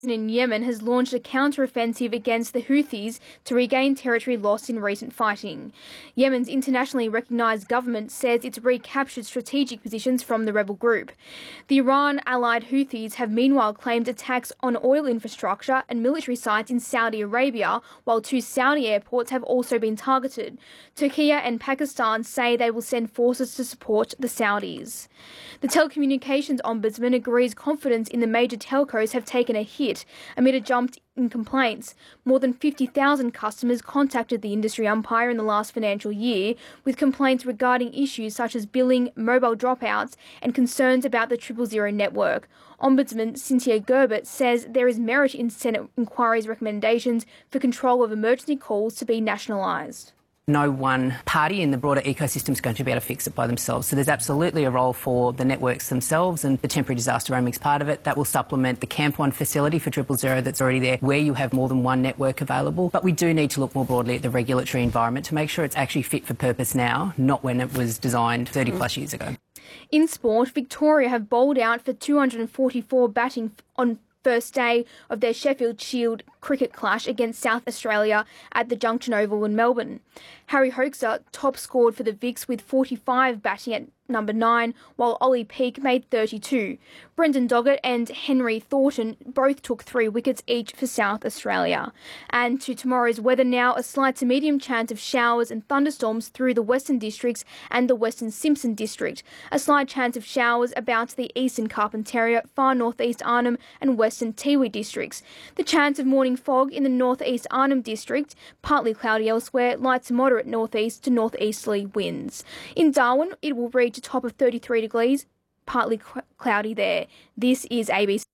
in Yemen has launched a counter-offensive against the Houthis to regain territory lost in recent fighting. Yemen's internationally recognised government says it's recaptured strategic positions from the rebel group. The Iran-allied Houthis have meanwhile claimed attacks on oil infrastructure and military sites in Saudi Arabia, while 2 Saudi airports have also been targeted. Turkey and Pakistan say they will send forces to support the Saudis. The Telecommunications Ombudsman agrees confidence in the major telcos have taken a hit amid a jump in complaints. More than 50,000 customers contacted the industry umpire in the last financial year with complaints regarding issues such as billing, mobile dropouts and concerns about the 000 network. Ombudsman Cynthia Gerbert says there is merit in Senate inquiry's recommendations for control of emergency calls to be nationalised. No one party in the broader ecosystem is going to be able to fix it by themselves. So there's absolutely a role for the networks themselves, and the temporary disaster roaming is part of it. That will supplement the Camp One facility for 000 that's already there, where you have more than one network available. But we do need to look more broadly at the regulatory environment to make sure it's actually fit for purpose now, not when it was designed 30 plus years ago. In sport, Victoria have bowled out for 244 batting on first day of their Sheffield Shield cricket clash against South Australia at the Junction Oval in Melbourne. Harry Hoexter top scored for the Vics with 45 batting at number 9, while Ollie Peake made 32. Brendan Doggett and Henry Thornton both took 3 wickets each for South Australia. And to tomorrow's weather now, a slight to medium chance of showers and thunderstorms through the Western Districts and the Western Simpson District. A slight chance of showers about the Eastern Carpentaria, far northeast Arnhem and Western Tiwi districts. The chance of morning fog in the northeast Arnhem District, partly cloudy elsewhere, light to moderate northeast to northeasterly winds. In Darwin, it will reach a top of 33 degrees, partly cloudy there. This is ABC.